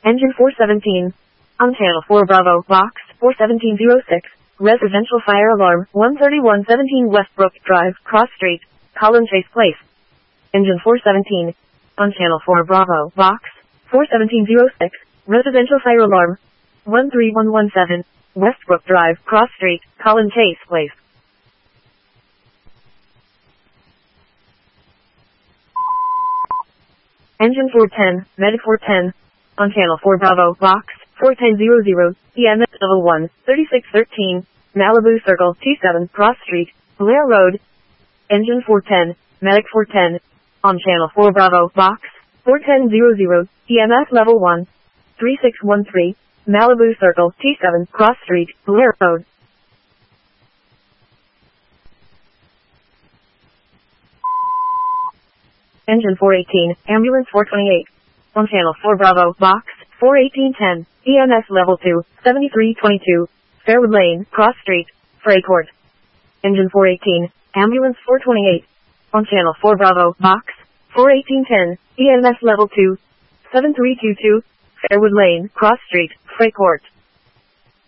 Engine 417. On channel 4 Bravo, box 41706. Residential fire alarm, 13117 Westbrook Drive, Cross Street, Collin Chase Place. Engine 417. On channel 4 Bravo, box 41706. Residential fire alarm, 13117 Westbrook Drive, Cross Street, Collin Chase Place. Engine 410, Medic 410. On channel 4 Bravo, box 4100, EMS level 1, 3613, Malibu Circle, T7, Cross Street, Blair Road. Engine 410, Medic 410. On channel 4 Bravo, box 4100, EMS level 1, 3613, Malibu Circle, T7, Cross Street, Blair Road. Engine 418, Ambulance 428. On channel 4 Bravo, box 41810, EMS level 2, 7322, Fairwood Lane, Cross Street, Freightcourt. Engine 418, Ambulance 428. On channel 4 Bravo, box 41810, EMS level 2, 7322, Fairwood Lane, Cross Street, Freightcourt.